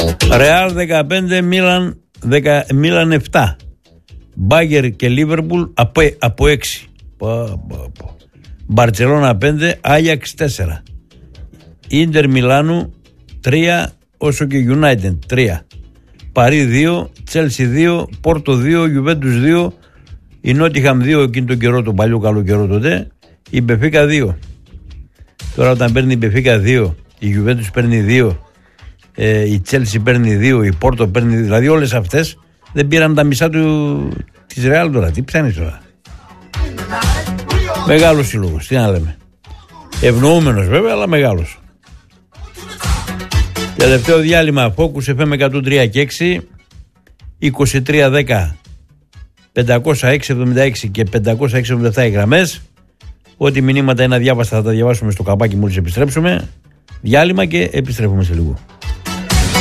Ρεάλ 15, Μίλαν 7. Μπάγκερ και Λίβερπουλ από 6. Μπαρτσελώνα 5, Άγιαξ 4. Ίντερ Μιλάνου 3, όσο και United 3. Παρί 2, Τσέλσι 2, Πόρτο 2, Γιουβέντους 2, η Νότιχαμ 2 εκείνη τον καιρό, τον παλιό καλό καιρό τότε, η Μπεφίκα 2. Τώρα όταν παίρνει η Μπεφίκα 2, η Γιουβέντους παίρνει 2, η Τσέλσι παίρνει 2, η Πόρτο παίρνει 2, δηλαδή όλες αυτές δεν πήραν τα μισά της Ρεάλ τώρα. Τι ψάχνεις τώρα? Μεγάλος σύλλογος, τι να λέμε. Ευνοούμενος βέβαια, αλλά μεγάλος. Τελευταίο διάλειμμα, Focus FM 103 και 6, 2310 506-76 και 506-77 οι γραμμές. Ό,τι μηνύματα είναι αδιάβαστα θα τα διαβάσουμε στο καπάκι μόλις επιστρέψουμε. Διάλειμμα και επιστρέφουμε σε λίγο.